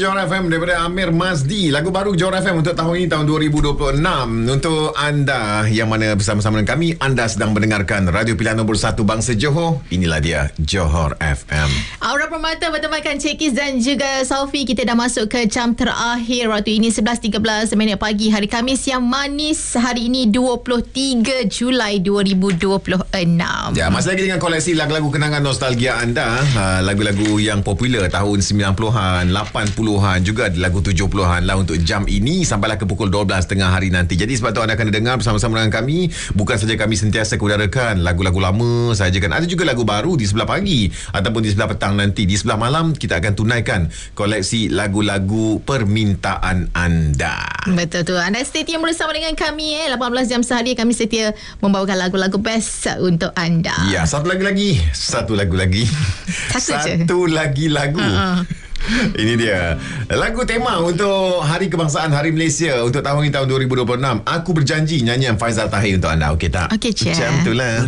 Johor FM daripada Amir Mazdi. Lagu baru Johor FM untuk tahun ini, tahun 2026. Untuk anda yang mana bersama-sama dengan kami, anda sedang mendengarkan Radio Pilihan Nombor 1 Bangsa Johor. Inilah dia Johor FM. Aura Permata bertemankan Cekis dan juga Saufi. Kita dah masuk ke jam terakhir waktu ini 11.13 minit pagi, hari Khamis yang manis. Hari ini 23 Julai 2026. Ya, masih lagi dengan koleksi lagu-lagu kenangan nostalgia anda. Lagu-lagu yang popular tahun 90-an, 80-an, juga lagu 70-an lah untuk jam ini sampailah ke pukul 12 tengah hari nanti. Jadi sebab tu anda akan dengar bersama-sama dengan kami. Bukan saja kami sentiasa kudarakan lagu-lagu lama saja kan. Ada juga lagu baru di sebelah pagi ataupun di sebelah petang nanti. Di sebelah malam kita akan tunaikan koleksi lagu-lagu permintaan anda. Betul tu. Anda stay tune bersama dengan kami 18 jam sehari. Kami setia membawakan lagu-lagu best untuk anda. Ya, satu lagu lagi. Satu lagi lagu. Ini dia lagu tema untuk Hari Kebangsaan, Hari Malaysia untuk tahun ini, tahun 2026. Aku berjanji, nyanyian Faizal Tahir untuk anda. Okey tak? Okey, Cik. Macam itulah.